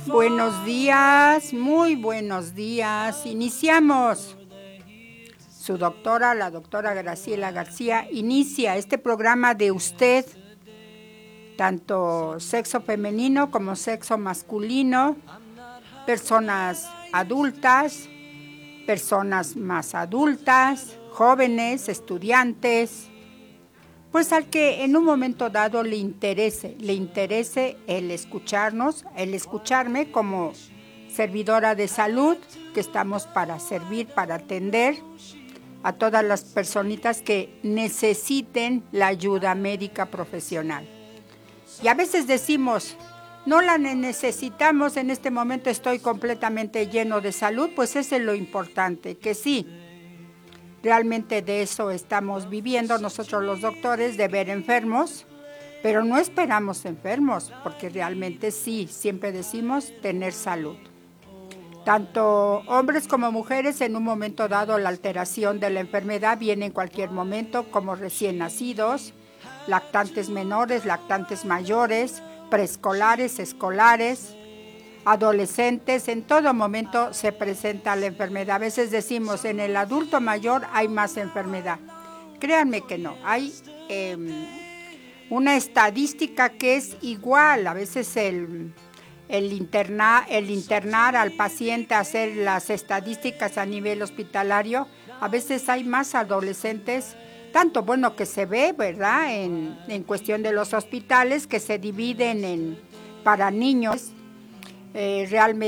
Buenos días, muy buenos días. Iniciamos. Su doctora, la doctora Graciela García, inicia este programa de usted, tanto sexo femenino como sexo masculino, personas adultas, personas más adultas, jóvenes, estudiantes, pues al que en un momento dado le interese el escucharnos, el escucharme como servidora de salud, que estamos para servir, para atender a todas las personitas que necesiten la ayuda médica profesional. Y a veces decimos, no la necesitamos, en este momento estoy completamente lleno de salud, pues eso es lo importante, que sí. Realmente de eso estamos viviendo nosotros los doctores, de ver enfermos, pero no esperamos enfermos, porque realmente sí, siempre decimos tener salud. Tanto hombres como mujeres, en un momento dado la alteración de la enfermedad viene en cualquier momento, como recién nacidos, lactantes menores, lactantes mayores, preescolares, escolares, adolescentes, en todo momento se presenta la enfermedad. A veces decimos, en el adulto mayor hay más enfermedad. Créanme que no, hay una estadística que es igual. A veces el internar al paciente, hacer las estadísticas a nivel hospitalario, a veces hay más adolescentes, tanto bueno que se ve, ¿verdad?, en cuestión de los hospitales que se dividen para niños, realmente